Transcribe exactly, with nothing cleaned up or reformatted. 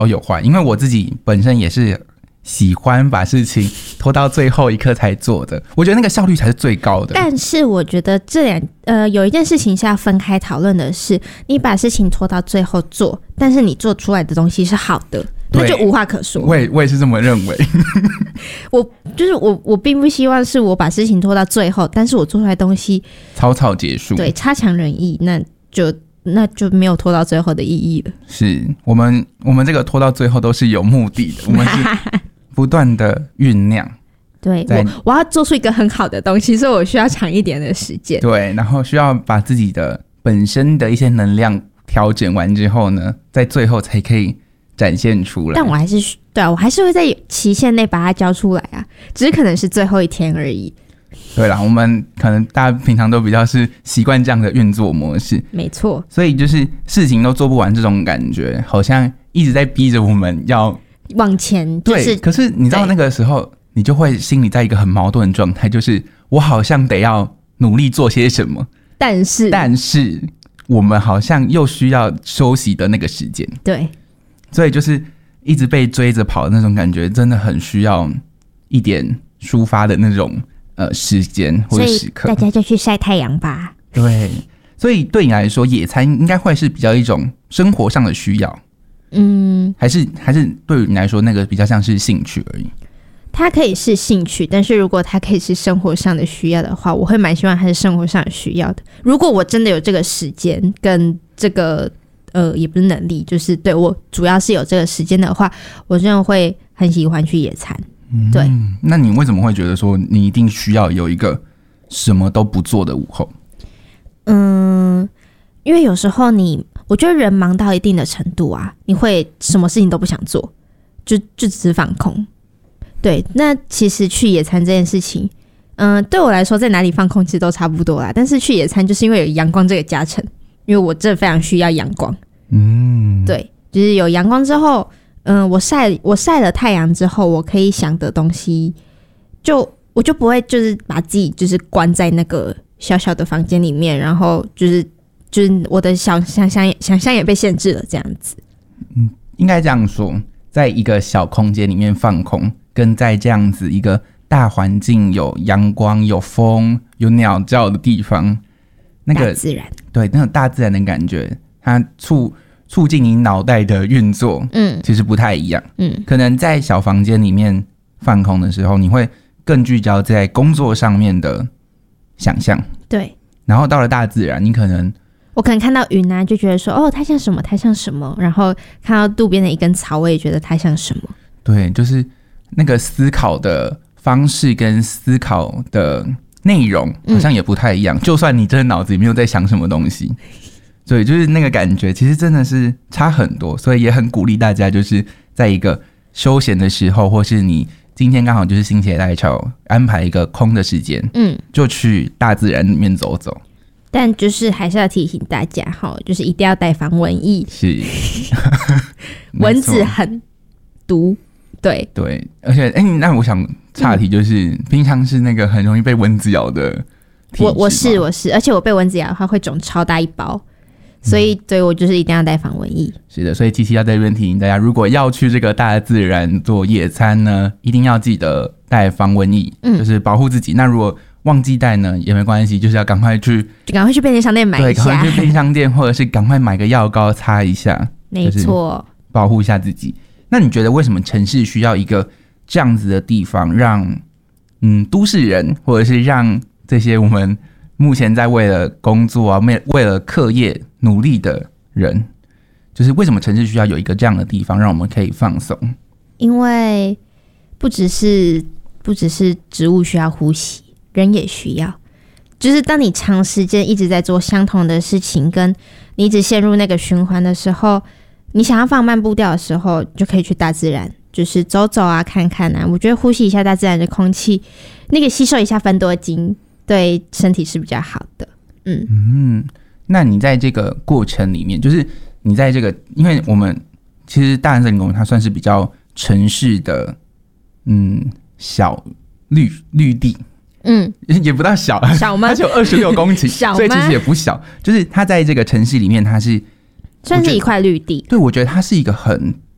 哦有坏，因为我自己本身也是喜欢把事情拖到最后一刻才做的，我觉得那个效率才是最高的。 但是我觉得这两呃有一件事情是要分开讨论的是，你把事情拖到最后做，但是你做出来的东西是好的，那就无话可说。 我也我也是这么认为。 我就是我我并不希望是我把事情拖到最后，但是我做出来的东西草草结束， 对，差强人意，那就那就没有拖到最后的意义了。 是我们我们这个拖到最后都是有目的的，我们是不断的酝酿。 对，我我要做出一个很好的东西，所以我需要长一点的时间。 对，然后需要把自己的本身的一些能量调整完之后呢，在最后才可以展现出来。 但我还是对啊，我还是会在期限内把它交出来啊，只是可能是最后一天而已。 对啦，我们可能大家平常都比较是习惯这样的运作模式， 没错。 所以就是事情都做不完，这种感觉好像一直在逼着我们要往前。就是、 对，可是你知道那个时候，你就会心里在一个很矛盾的状态，就是我好像得要努力做些什么， 但是但是我们好像又需要休息的那个时间。 对， 所以就是一直被追着跑的那种感觉，真的很需要一点抒发的那种呃时间或者时刻。 所以大家就去晒太阳吧。 对，所以对你来说，野餐应该会是比较一种生活上的需要，嗯，还是还是对于你来说，那个比较像是兴趣而已。 它可以是兴趣，但是如果它可以是生活上的需要的话，我会蛮希望它是生活上的需要的。如果我真的有这个时间跟这个呃，也不是能力，就是对我主要是有这个时间的话，我真的会很喜欢去野餐。对、 嗯，那你为什么会觉得说你一定需要有一个什么都不做的午后？ 嗯，因为有时候你，我觉得人忙到一定的程度啊，你会什么事情都不想做，就就只是放空。对，那其实去野餐这件事情，嗯，对我来说，在哪里放空其实都差不多啦。但是去野餐就是因为有阳光这个加成，因为我真的非常需要阳光。嗯，对，就是有阳光之后，嗯，我晒我晒了太阳之后，我可以想的东西，就我就不会就是把自己就是关在那个小小的房间里面，然后就是就是我的想想象想象也被限制了，这样子。 嗯，应该这样说，在一个小空间里面放空，跟在这样子一个大环境有阳光、有风、有鸟叫的地方，那个大自然， 对那种大自然的感觉，它促促进你脑袋的运作，嗯，其实不太一样，嗯，可能在小房间里面放空的时候，你会更聚焦在工作上面的想象， 对， 然后到了大自然，你可能我可能看到云啊，就觉得说哦，它像什么，它像什么，然后看到路边的一根草，我也觉得它像什么，对， 就是那个思考的方式跟思考的内容好像也不太一样，嗯、就算你真的脑子里没有在想什么东西，所以就是那个感觉其实真的是差很多，所以也很鼓励大家就是在一个休闲的时候，或是你今天刚好就是心血来潮安排一个空的时间，嗯，就去大自然里面走走。 但就是还是要提醒大家哈，就是一定要带防蚊液，是蚊子很毒。对对，而且哎、欸，那我想岔题，就是、嗯、平常是那个很容易被蚊子咬的体质吗？ 我我是我是，而且我被蚊子咬的话会肿超大一包，所以对、嗯、我就是一定要带防蚊液。 是的，所以七七要在这边提醒大家，如果要去这个大自然做野餐呢，一定要记得带防蚊液，嗯，就是保护自己。那如果忘记带呢也没关系，就是要赶快去， 赶快去便利商店买一下， 对，赶快去便利商店，或者是赶快买个药膏擦一下， 没错， 保护一下自己。那你觉得为什么城市需要一个这样子的地方，让嗯都市人或者是让这些我们目前在为了工作啊、为了课业努力的人，就是为什么城市需要有一个这样的地方，让我们可以放松？ 因为不只是不只是植物需要呼吸，人也需要。就是当你长时间一直在做相同的事情，跟你一直陷入那个循环的时候，你想要放慢步调的时候，就可以去大自然，就是走走啊、看看啊。我觉得呼吸一下大自然的空气，那个吸收一下芬多精，对身体是比较好的。嗯嗯，那你在这个过程里面，就是你在这个，因为我们其实大安森林公园它算是比较城市的，嗯，小绿绿地。嗯，也不到小， 小吗？ 它只有二十六公顷， 小吗？ 所以其实也不小。就是它在这个城市里面，它是算是一块绿地。 对，我觉得它是一个很